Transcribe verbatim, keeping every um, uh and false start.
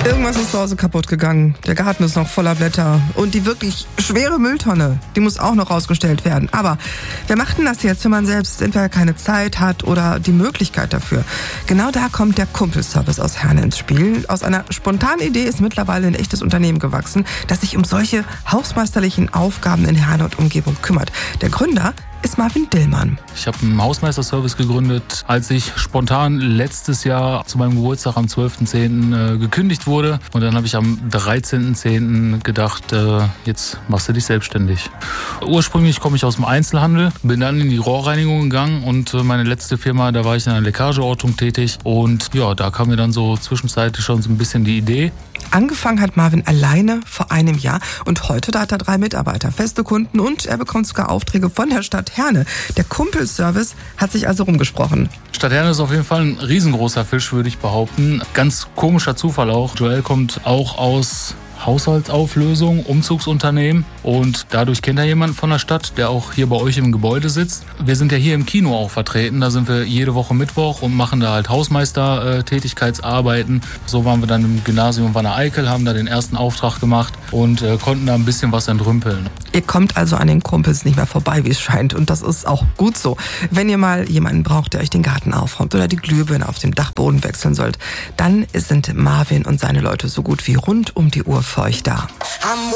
Irgendwas ist zu Hause kaputt gegangen. Der Garten ist noch voller Blätter. Und die wirklich schwere Mülltonne, die muss auch noch rausgestellt werden. Aber wer macht denn das jetzt, wenn man selbst entweder keine Zeit hat oder die Möglichkeit dafür? Genau da kommt der Kumpelservice aus Herne ins Spiel. Aus einer spontanen Idee ist mittlerweile ein echtes Unternehmen gewachsen, das sich um solche hausmeisterlichen Aufgaben in Herne und Umgebung kümmert. Der Gründer ist Marvin Dillmann. Ich habe einen Hausmeisterservice gegründet, als ich spontan letztes Jahr zu meinem Geburtstag am zwölften zehnten Äh, gekündigt wurde. Und dann habe ich am dreizehnten zehnten gedacht, äh, jetzt machst du dich selbstständig. Ursprünglich komme ich aus dem Einzelhandel, bin dann in die Rohrreinigung gegangen und äh, meine letzte Firma, da war ich in einer Leckageortung tätig. Und ja, da kam mir dann so zwischenzeitlich schon so ein bisschen die Idee. Angefangen hat Marvin alleine vor einem Jahr und heute da hat er drei Mitarbeiter, feste Kunden und er bekommt sogar Aufträge von der Stadt Herne. Der Kumpelservice hat sich also rumgesprochen. Stadt Herne ist auf jeden Fall ein riesengroßer Fisch, würde ich behaupten. Ganz komischer Zufall auch. Joel kommt auch aus Haushaltsauflösung, Umzugsunternehmen und dadurch kennt er jemanden von der Stadt, der auch hier bei euch im Gebäude sitzt. Wir sind ja hier im Kino auch vertreten, da sind wir jede Woche Mittwoch und machen da halt Hausmeister-Tätigkeitsarbeiten. So waren wir dann im Gymnasium Wanne-Eickel, haben da den ersten Auftrag gemacht und äh, konnten da ein bisschen was entrümpeln. Ihr kommt also an den Kumpels nicht mehr vorbei, wie es scheint, und das ist auch gut so. Wenn ihr mal jemanden braucht, der euch den Garten aufräumt oder die Glühbirne auf dem Dachboden wechseln sollt, dann sind Marvin und seine Leute so gut wie rund um die Uhr für euch da.